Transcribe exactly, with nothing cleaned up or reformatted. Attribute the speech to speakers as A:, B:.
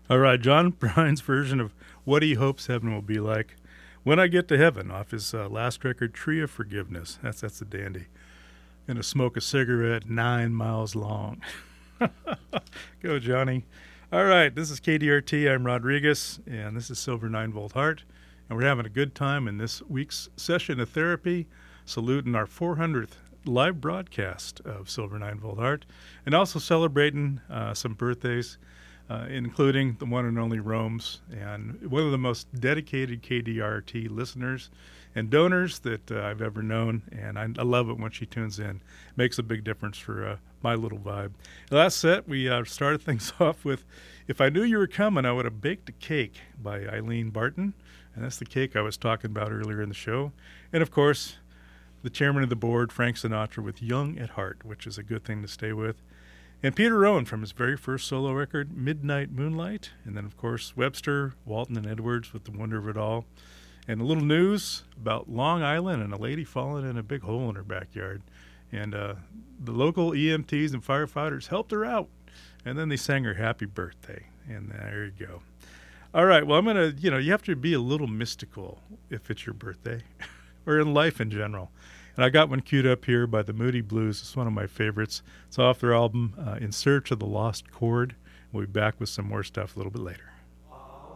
A: All right, John Prine's version of what he hopes heaven will be like when I get to heaven off his uh, last record, Tree of Forgiveness. That's that's a dandy. Gonna smoke a cigarette nine miles long. Go, Johnny. All right, this is K D R T. I'm Rodriguez, and this is Silver nine Volt Heart. And we're having a good time in this week's session of therapy, saluting our four hundredth live broadcast of Silver nine Volt Heart, and also celebrating uh, some birthdays, uh, including the one and only Rome's, and one of the most dedicated K D R T listeners and donors that uh, I've ever known, and I, I love it when she tunes in. It makes a big difference for uh, my little vibe. The last set, we uh, started things off with If I Knew You Were Coming, I Would Have Baked a Cake by Eileen Barton, and that's the cake I was talking about earlier in the show. And, of course, the chairman of the board, Frank Sinatra, with Young at Heart, which is a good thing to stay with. And Peter Rowan from his very first solo record, Midnight Moonlight. And then, of course, Webster, Walton, and Edwards with The Wonder of It All. And a little news about Long Island and a lady falling in a big hole in her backyard. And uh, the local E M Ts and firefighters helped her out. And then they sang her happy birthday. And there you go. All right, well, I'm going to, you know, you have to be a little mystical if it's your birthday or in life in general. And I got one queued up here by the Moody Blues. It's one of my favorites. It's off their album, uh, In Search of the Lost Chord. We'll be back with some more stuff a little bit later.